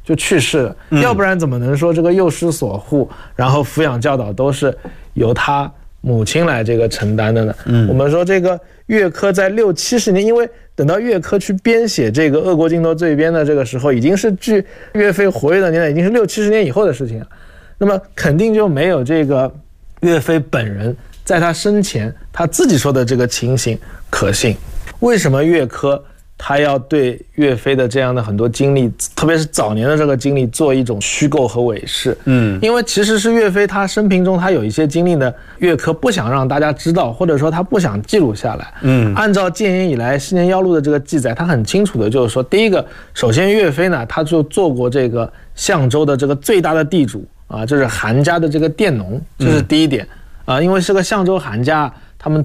就去世了，要不然怎么能说这个幼师所护，然后抚养教导都是由他母亲来这个承担的呢？我们说这个岳珂在60、70年，因为等到岳珂去编写这个《恶国尽头罪编》的这个时候，已经是距岳飞活跃的年代已经是60、70年以后的事情了，那么肯定就没有这个岳飞本人在他生前他自己说的这个情形可信。为什么岳珂他要对岳飞的这样的很多经历，特别是早年的这个经历做一种虚构和伪饰？因为其实是岳飞他生平中他有一些经历呢，岳珂不想让大家知道，或者说他不想记录下来。按照建炎以来《西年要录》的这个记载，他很清楚的就是说，第一个，首先岳飞呢，他就做过这个相州的这个最大的地主啊，就是韩家的这个佃农，这是第一点啊，因为是个相州韩家。